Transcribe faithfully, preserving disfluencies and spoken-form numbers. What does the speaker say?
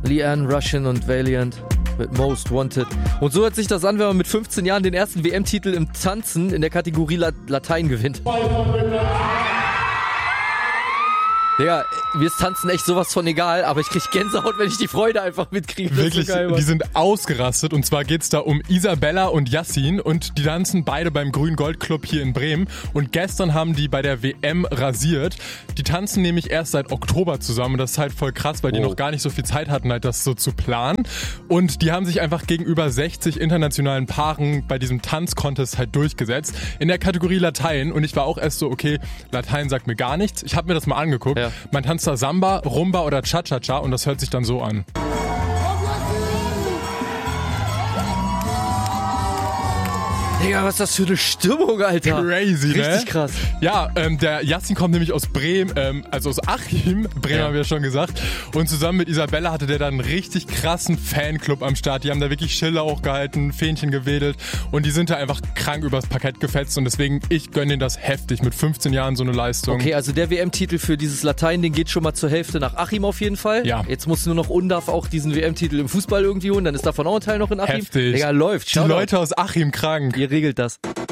Leanne, Russian und Valiant mit Most Wanted. Und so hört sich das an, wenn man mit fünfzehn Jahren den ersten W M-Titel im Tanzen in der Kategorie Latein gewinnt. Digga, mir ist Tanzen echt sowas von egal, aber ich krieg Gänsehaut, wenn ich die Freude einfach mitkriege. Wirklich, so geil, die sind ausgerastet und zwar geht's da um Isabella und Yassin und die tanzen beide beim Grün-Gold-Club hier in Bremen und gestern haben die bei der W M rasiert. Die tanzen nämlich erst seit Oktober zusammen und das ist halt voll krass, weil die oh. noch gar nicht so viel Zeit hatten, halt das so zu planen und die haben sich einfach gegenüber sechzig internationalen Paaren bei diesem Tanzcontest halt durchgesetzt in der Kategorie Latein und ich war auch erst so, okay, Latein sagt mir gar nichts. Ich habe mir das mal angeguckt. Ja. Man tanzt da Samba, Rumba oder Cha-Cha-Cha und das hört sich dann so an. Digga, was ist das für eine Stimmung, Alter? Crazy, ne? Richtig krass. Ja, ähm, der Yassin kommt nämlich aus Bremen, ähm, also aus Achim, Bremen ja. haben wir ja schon gesagt. Und zusammen mit Isabella hatte der dann einen richtig krassen Fanclub am Start. Die haben da wirklich Schilder hochgehalten, Fähnchen gewedelt und die sind da einfach krank übers Parkett gefetzt und deswegen, ich gönne denen das heftig mit fünfzehn Jahren so eine Leistung. Okay, also der W M-Titel für dieses Latein-Ding geht schon mal zur Hälfte nach Achim auf jeden Fall. Ja. Jetzt muss nur noch Undaf auch diesen W M-Titel im Fußball irgendwie holen, dann ist davon auch ein Teil noch in Achim. Heftig. Digga, läuft. Die Leute aus Achim krank. Ihr regelt das.